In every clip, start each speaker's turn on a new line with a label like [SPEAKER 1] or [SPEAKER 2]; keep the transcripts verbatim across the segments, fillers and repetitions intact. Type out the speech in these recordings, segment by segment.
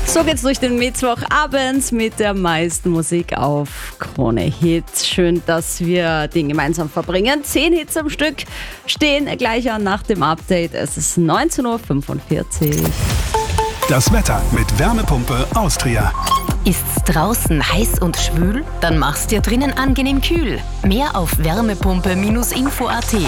[SPEAKER 1] So geht's durch den Mittwochabend mit der meisten Musik auf Krone Hit. Schön, dass wir den gemeinsam verbringen. Zehn Hits am Stück stehen gleich an nach dem Update. Es ist neunzehn Uhr fünfundvierzig.
[SPEAKER 2] Das Wetter mit Wärmepumpe Austria.
[SPEAKER 3] Ist's draußen heiß und schwül? Dann mach's dir drinnen angenehm kühl. Mehr auf wärmepumpe Info punkt at.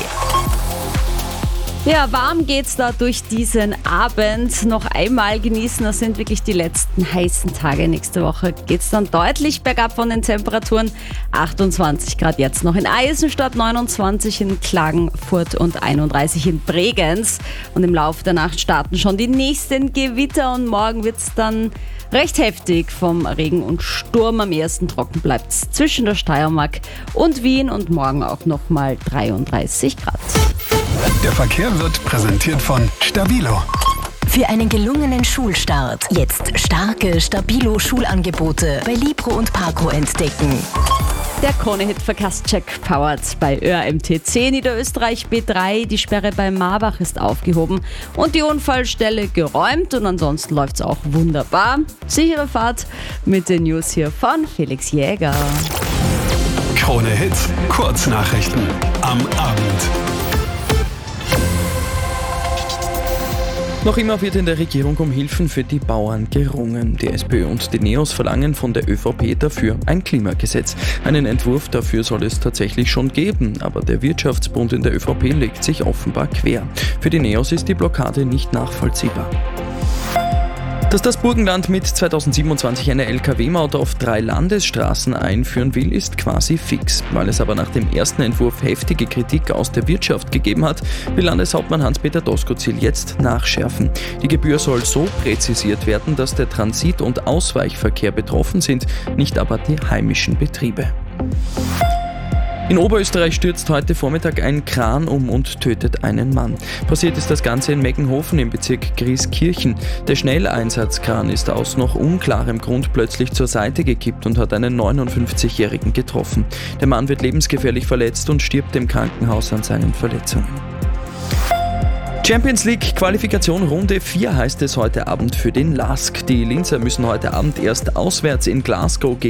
[SPEAKER 1] Ja, warm geht's da durch diesen Abend. Noch einmal genießen, das sind wirklich die letzten heißen Tage. Nächste Woche geht's dann deutlich bergab von den Temperaturen. achtundzwanzig Grad jetzt noch in Eisenstadt, neunundzwanzig in Klagenfurt und einunddreißig in Bregenz. Und im Laufe der Nacht starten schon die nächsten Gewitter und morgen wird's dann recht heftig vom Regen und Sturm. Am ersten trocken bleibt's zwischen der Steiermark und Wien und morgen auch nochmal dreiunddreißig Grad.
[SPEAKER 2] Der Verkehr wird präsentiert von Stabilo.
[SPEAKER 3] Für einen gelungenen Schulstart jetzt starke Stabilo-Schulangebote bei Libro und Parco entdecken.
[SPEAKER 1] Der Krone-Hit-Verkehrscheck powered bei Ö R M T C Niederösterreich B drei. Die Sperre bei Marbach ist aufgehoben und die Unfallstelle geräumt und ansonsten läuft's auch wunderbar. Sichere Fahrt mit den News hier von Felix Jäger.
[SPEAKER 2] Krone Hit, Kurznachrichten am Abend.
[SPEAKER 4] Noch immer wird in der Regierung um Hilfen für die Bauern gerungen. Die SPÖ und die Neos verlangen von der ÖVP dafür ein Klimagesetz. Einen Entwurf dafür soll es tatsächlich schon geben, aber der Wirtschaftsbund in der ÖVP legt sich offenbar quer. Für die Neos ist die Blockade nicht nachvollziehbar. Dass das Burgenland mit zweitausendsiebenundzwanzig eine L K W-Maut auf drei Landesstraßen einführen will, ist quasi fix. Weil es aber nach dem ersten Entwurf heftige Kritik aus der Wirtschaft gegeben hat, will Landeshauptmann Hans-Peter Doskozil jetzt nachschärfen. Die Gebühr soll so präzisiert werden, dass der Transit- und Ausweichverkehr betroffen sind, nicht aber die heimischen Betriebe. In Oberösterreich stürzt heute Vormittag ein Kran um und tötet einen Mann. Passiert ist das Ganze in Meckenhofen im Bezirk Grieskirchen. Der Schnelleinsatzkran ist aus noch unklarem Grund plötzlich zur Seite gekippt und hat einen neunundfünfzigjährigen getroffen. Der Mann wird lebensgefährlich verletzt und stirbt im Krankenhaus an seinen Verletzungen. Champions League Qualifikation Runde vier heißt es heute Abend für den L A S K. Die Linzer müssen heute Abend erst auswärts in Glasgow gegen